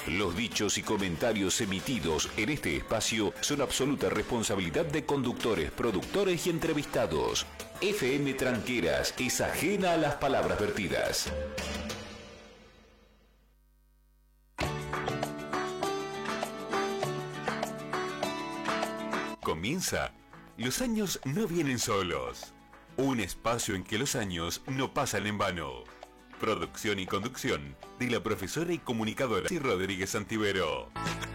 Los dichos y comentarios emitidos en este espacio son absoluta responsabilidad de conductores, productores y entrevistados. FM Tranqueras es ajena a las palabras vertidas. Comienza Los años no vienen solos. Un espacio en que los años no pasan en vano. Producción y conducción de la profesora y comunicadora Rodríguez Santivero.